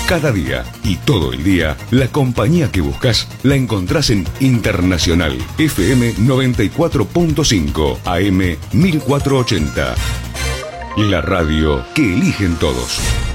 Cada día y todo el día, la compañía que buscas la encontrás en Internacional FM 94.5 AM 1480. La radio que eligen todos.